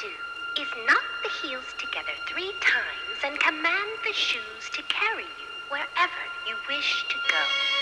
do is knock the heels together 3 times and command the shoes to carry you wherever you wish to go.